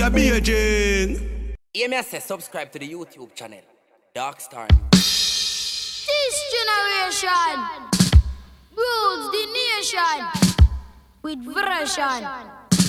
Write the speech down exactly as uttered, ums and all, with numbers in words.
we are Beijing. Hear me say subscribe to the YouTube channel, Dark Star. This generation rules the nation with version.